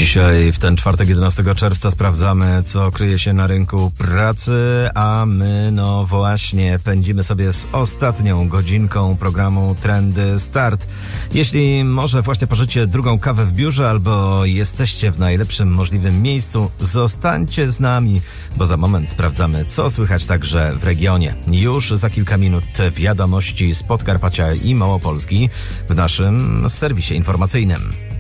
Dzisiaj w ten czwartek 11 czerwca sprawdzamy, co kryje się na rynku pracy, a my właśnie pędzimy sobie z ostatnią godzinką programu Trendy Start. Jeśli może właśnie pożycie drugą kawę w biurze albo jesteście w najlepszym możliwym miejscu, zostańcie z nami, bo za moment sprawdzamy, co słychać także w regionie. Już za kilka minut wiadomości z Podkarpacia i Małopolski w naszym serwisie informacyjnym.